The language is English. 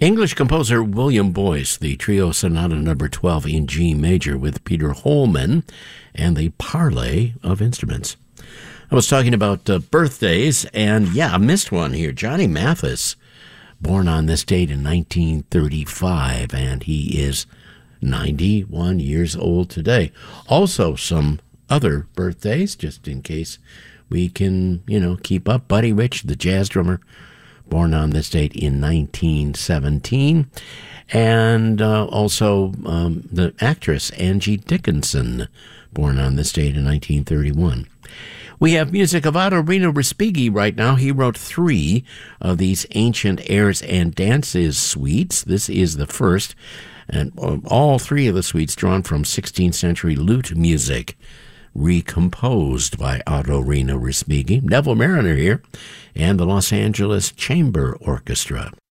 English composer William Boyce, the Trio Sonata Number 12 in G major with Peter Holman and the Parley of Instruments. I was talking about birthdays, and I missed one here. Johnny Mathis, born on this date in 1935, and he is 91 years old today. Also, some other birthdays, just in case we can, keep up. Buddy Rich, the jazz drummer, born on this date in 1917. And also the actress Angie Dickinson, born on this date in 1931. We have music of Otto Rino Respighi right now. He wrote 3 of these Ancient Airs and Dances suites. This is the first, and all 3 of the suites drawn from 16th century lute music, recomposed by Otto Rino Respighi. Neville Mariner here, and the Los Angeles Chamber Orchestra.